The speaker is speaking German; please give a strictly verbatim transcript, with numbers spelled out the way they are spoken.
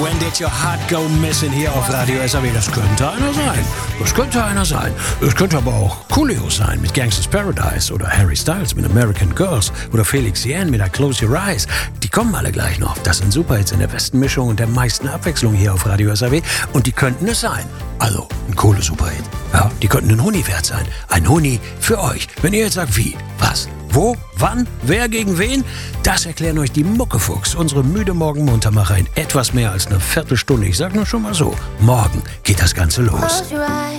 When did your heart go missing hier auf Radio S A W? Das könnte einer sein. Das könnte einer sein. Es könnte aber auch Coolio sein mit Gangsta's Paradise oder Harry Styles mit American Girls oder Felix Jähn mit I Close Your Eyes. Die kommen alle gleich noch. Das sind Superhits in der besten Mischung und der meisten Abwechslung hier auf Radio S A W. Und die könnten es sein. Also, ein Kohle-Superhit. Ja, die könnten ein Huni wert sein. Ein Huni für euch. Wenn ihr jetzt sagt, wie, was, wo, wann, wer gegen wen, das erklären euch die Muckefuchs, unsere müde Morgenmuntermacher in etwas mehr als einer Viertelstunde. Ich sag nur schon mal so, morgen geht das Ganze los.